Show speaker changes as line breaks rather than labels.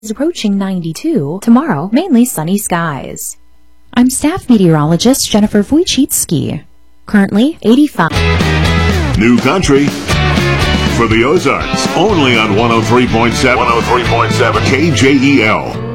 is approaching 92. Tomorrow, mainly sunny skies. I'm staff meteorologist Jennifer Wojcicki. Currently, 85.
New country for the Ozarks, only on 103.7 KJEL.